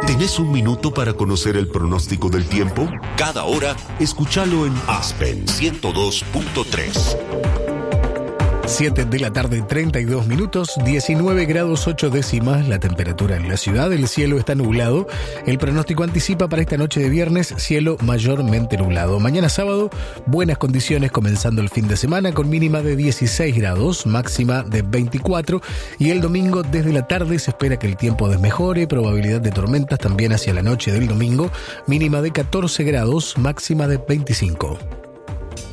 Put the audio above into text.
¿Tenés un minuto para conocer el pronóstico del tiempo? Cada hora, escúchalo en Aspen 102.3. 7 de la tarde, 32 minutos, 19 grados 8 décimas la temperatura en la ciudad. El cielo está nublado. El pronóstico anticipa para esta noche de viernes cielo mayormente nublado. Mañana sábado, buenas condiciones comenzando el fin de semana con mínima de 16 grados, máxima de 24. Y el domingo desde la tarde se espera que el tiempo desmejore, probabilidad de tormentas también hacia la noche del domingo, mínima de 14 grados, máxima de 25.